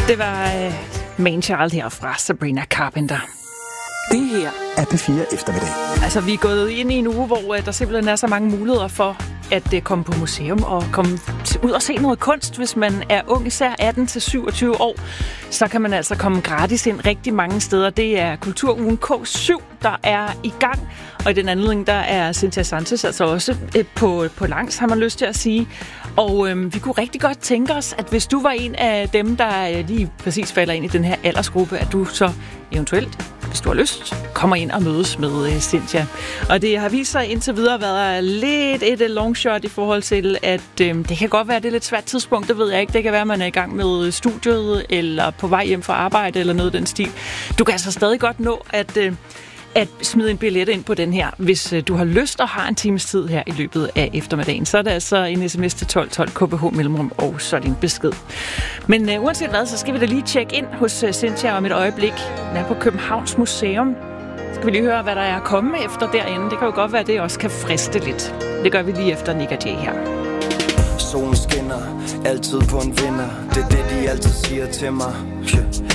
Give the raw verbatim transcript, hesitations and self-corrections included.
Det var uh, Main Child her fra Sabrina Carpenter. Det her er P fire Eftermiddag. Altså, vi er gået ind i en uge, hvor uh, der simpelthen er så mange muligheder for at uh, komme på museum og komme ud og se noget kunst. Hvis man er ung, især atten til syvogtyve år, så kan man altså komme gratis ind rigtig mange steder. Det er Kulturugen K syv, der er i gang. Og i den anledning, der er Cynthia Santos altså også uh, på, på langs, har man lyst til at sige. Og øhm, vi kunne rigtig godt tænke os, at hvis du var en af dem, der øh, lige præcis falder ind i den her aldersgruppe, at du så eventuelt, hvis du har lyst, kommer ind og mødes med øh, Cynthia. Og det har vist sig indtil videre været lidt et long shot i forhold til, at øh, det kan godt være, at det er et lidt svært tidspunkt, det ved jeg ikke. Det kan være, at man er i gang med studiet, eller på vej hjem fra arbejde, eller noget af den stil. Du kan altså stadig godt nå at... Øh, at smide en billet ind på den her, hvis du har lyst og har en times tid her i løbet af eftermiddagen. Så er det altså en sms til tolv tolv K B H mellemrum og så din besked. Men uh, uanset hvad, så skal vi da lige tjekke ind hos uh, Cynthia om et øjeblik. Den er på Københavns Museum. Skal vi lige høre, hvad der er at komme efter derinde. Det kan jo godt være, at det også kan friste lidt. Det gør vi lige efter Nick og Jay her. Solen skinner, altid på en vinder. Det er det, de altid siger til mig.